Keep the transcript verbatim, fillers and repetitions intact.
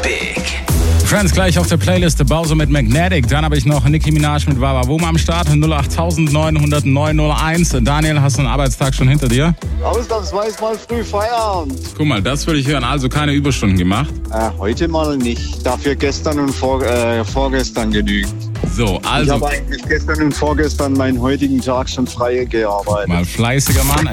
Big. Friends gleich auf der Playliste, Bowser mit Magnetic. Dann habe ich noch Nicki Minaj mit Wawa Wum am Start. null acht neun null null neun null eins. Daniel, hast du einen Arbeitstag schon hinter dir? Ausnahmsweise mal früh Feierabend. Guck mal, das würde ich hören. Also keine Überstunden gemacht? Äh, heute mal nicht. Dafür gestern und vor, äh, vorgestern genügt. So, also... Ich habe eigentlich gestern und vorgestern meinen heutigen Tag schon frei gearbeitet. Mal fleißiger Mann.